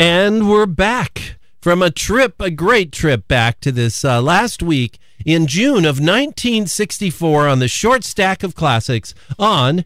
And we're back from a great trip back to this last week in June of 1964 on the short stack of classics on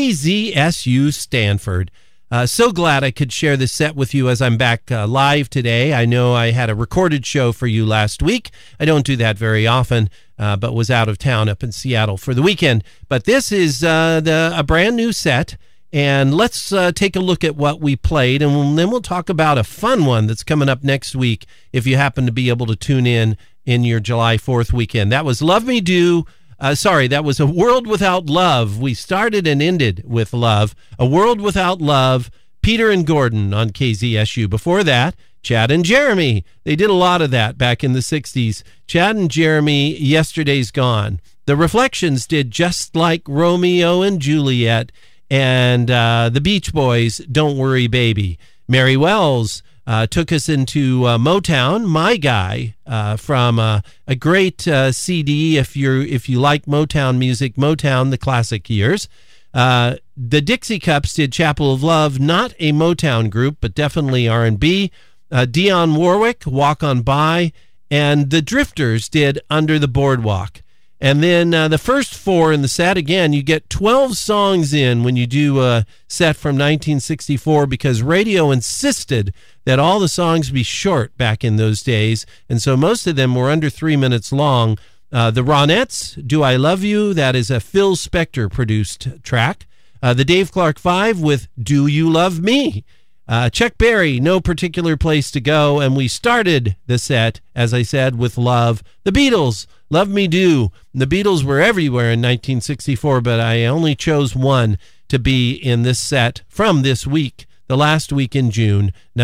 KZSU Stanford. So glad I could share this set with you as I'm back live today. I know I had a recorded show for you last week. I don't do that very often, but was out of town up in Seattle for the weekend. But this is a brand new set. And let's take a look at what we played, and then we'll talk about a fun one that's coming up next week if you happen to be able to tune in your July 4th weekend. That was Love Me Do. That was A World Without Love. We started and ended with Love. A World Without Love, Peter and Gordon on KZSU. Before that, Chad and Jeremy. They did a lot of that back in the 60s. Chad and Jeremy, Yesterday's Gone. The Reflections did Just Like Romeo and Juliet. And the Beach Boys, Don't Worry Baby. Mary Wells took us into Motown, My Guy, from a great CD if you like Motown music, Motown, the classic years. The Dixie Cups did Chapel of Love, not a Motown group, but definitely R&B. Dionne Warwick, Walk On By, and the Drifters did Under the Boardwalk. And then the first four in the set, again, you get 12 songs in when you do a set from 1964 because radio insisted that all the songs be short back in those days. And so most of them were under 3 minutes long. The Ronettes, Do I Love You? That is a Phil Spector produced track. The Dave Clark Five with Do You Love Me? Chuck Berry, No Particular Place to Go. And we started the set, as I said, with Love. The Beatles, Love Me Do. The Beatles were everywhere in 1964, but I only chose one to be in this set from this week, the last week in June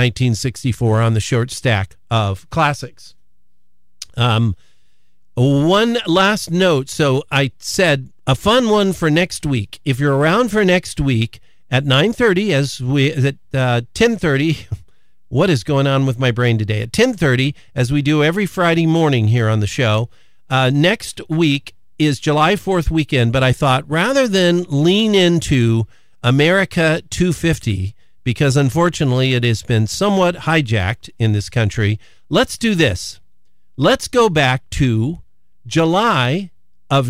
1964 on the short stack of classics. One last note. So I said a fun one for next week. If you're around for next week at 9:30, at 10:30, what is going on with my brain today? At 10:30, as we do every Friday morning here on the show, next week is July 4th weekend, but I thought rather than lean into America 250, because unfortunately it has been somewhat hijacked in this country, let's do this. Let's go back to July of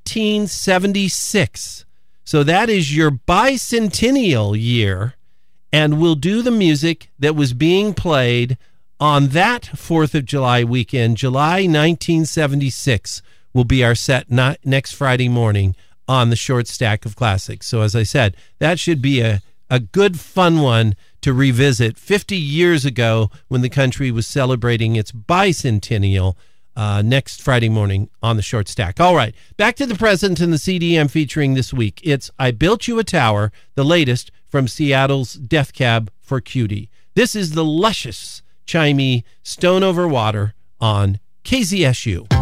1976. So that is your bicentennial year, and we'll do the music that was being played on that 4th of July weekend. July 1976 will be our set next Friday morning on the short stack of classics. So as I said, that should be a good fun one to revisit 50 years ago when the country was celebrating its bicentennial next Friday morning on the short stack. All right, back to the present and the CD I'm featuring this week. It's I Built You a Tower, the latest from Seattle's Death Cab for Cutie. This is the luscious, chimey Stone Over Water on KZSU.